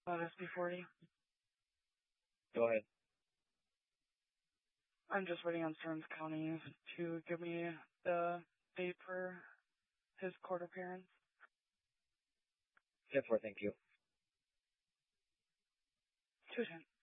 SB40. Go ahead. I'm just waiting on Stearns County to give me the date for his court appearance. 10-4, thank you. 210.